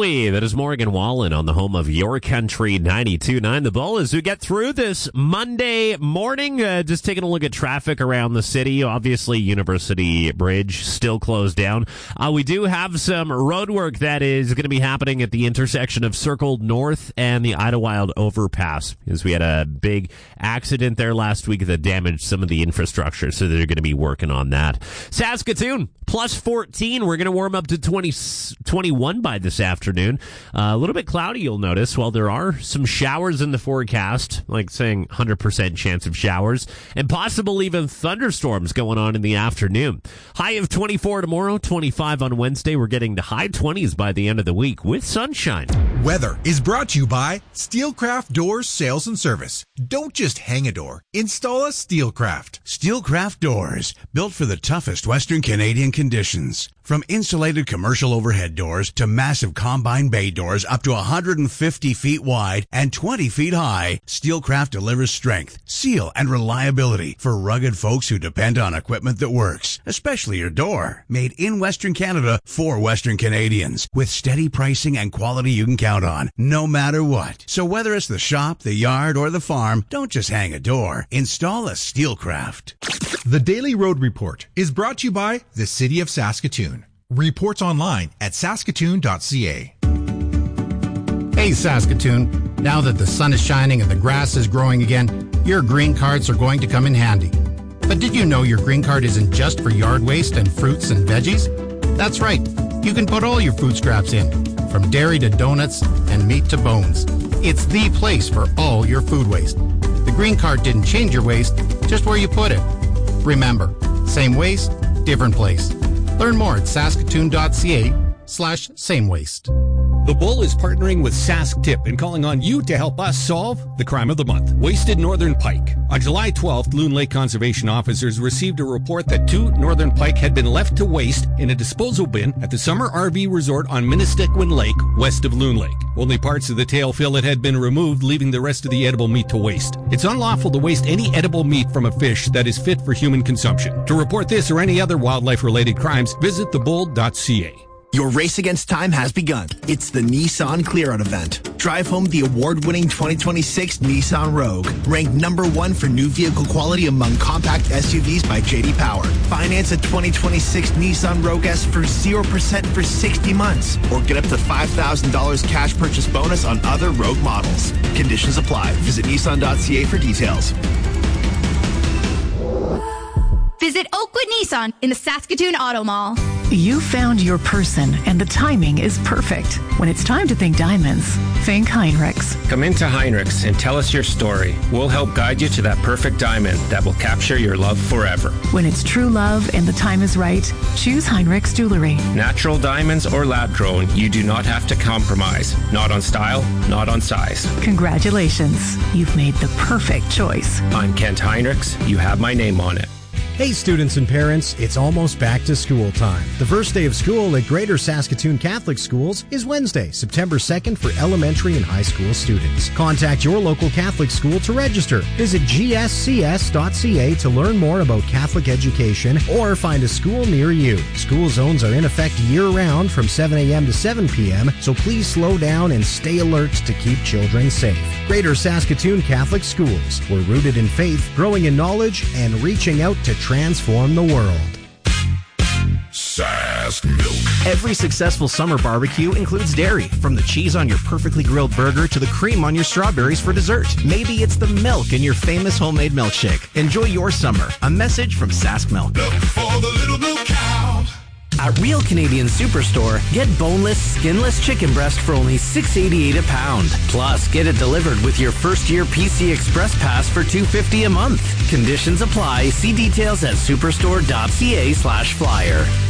Chloe. That is Morgan Wallen on the home of Your Country 92.9. The Bull as we get through this Monday morning. Just taking a look at traffic around the city. Obviously, University Bridge still closed down. We do have some road work that is going to be happening at the intersection of Circle North and the Idlewild Overpass, because we had a big accident there last week that damaged some of the infrastructure, so they're going to be working on that. Saskatoon, plus 14. We're going to warm up to 21 by this afternoon. A little bit cloudy, you'll notice. Well, there are some showers in the forecast, like saying 100% chance of showers, and possible even thunderstorms going on in the afternoon. High of 24 tomorrow, 25 on Wednesday. We're getting to high 20s by the end of the week with sunshine. Weather is brought to you by Steelcraft Doors Sales and Service. Don't just hang a door. Install a Steelcraft. Steelcraft Doors, built for the toughest Western Canadian conditions. From insulated commercial overhead doors to massive combine bay doors up to 150 feet wide and 20 feet high, Steelcraft delivers strength, seal, and reliability for rugged folks who depend on equipment that works, especially your door. Made in Western Canada for Western Canadians, with steady pricing and quality you can count on, no matter what. So whether it's the shop, the yard, or the farm, don't just hang a door. Install a Steelcraft. The Daily Road Report is brought to you by the City of Saskatoon. Reports online at saskatoon.ca. Hey Saskatoon, now that the sun is shining and the grass is growing again, your green cards are going to come in handy. But did you know your green card isn't just for yard waste and fruits and veggies? That's right, you can put all your food scraps in, from dairy to donuts and meat to bones. It's the place for all your food waste. The green card didn't change your waste, just where you put it. Remember, same waste, different place. Learn more at saskatoon.ca/same waste. The Bull is partnering with Sask Tip and calling on you to help us solve the crime of the month, wasted northern pike. On July 12th, Loon Lake conservation officers received a report that 2 northern pike had been left to waste in a disposal bin at the summer RV resort on Minnestickwin Lake, west of Loon Lake. Only parts of the tail fillet had been removed, leaving the rest of the edible meat to waste. It's unlawful to waste any edible meat from a fish that is fit for human consumption. To report this or any other wildlife-related crimes, visit thebull.ca. Your race against time has begun. It's the Nissan Clear-Out event. Drive home the award-winning 2026 Nissan Rogue, ranked #1 for new vehicle quality among compact SUVs by J.D. Power. Finance a 2026 Nissan Rogue S for 0% for 60 months, or get up to $5,000 cash purchase bonus on other Rogue models. Conditions apply. Visit Nissan.ca for details. Visit Oakwood Nissan in the Saskatoon Auto Mall. You found your person, and the timing is perfect. When it's time to think diamonds, think Heinrichs. Come into Heinrichs and tell us your story. We'll help guide you to that perfect diamond that will capture your love forever. When it's true love and the time is right, choose Heinrichs Jewelry. Natural diamonds or lab-grown, you do not have to compromise. Not on style, not on size. Congratulations. You've made the perfect choice. I'm Kent Heinrichs. You have my name on it. Hey students and parents, it's almost back to school time. The first day of school at Greater Saskatoon Catholic Schools is Wednesday, September 2nd for elementary and high school students. Contact your local Catholic school to register. Visit gscs.ca to learn more about Catholic education or find a school near you. School zones are in effect year-round from 7 a.m. to 7 p.m., so please slow down and stay alert to keep children safe. Greater Saskatoon Catholic Schools. We're rooted in faith, growing in knowledge, and reaching out to transform the world. Sask Milk. Every successful summer barbecue includes dairy, from the cheese on your perfectly grilled burger to the cream on your strawberries for dessert. Maybe it's the milk in your famous homemade milkshake. Enjoy your summer. A message from Sask Milk. Milk for the little milk cow. At Real Canadian Superstore, get boneless, skinless chicken breast for only $6.88 a pound. Plus, get it delivered with your first-year PC Express Pass for $2.50 a month. Conditions apply. See details at superstore.ca/flyer.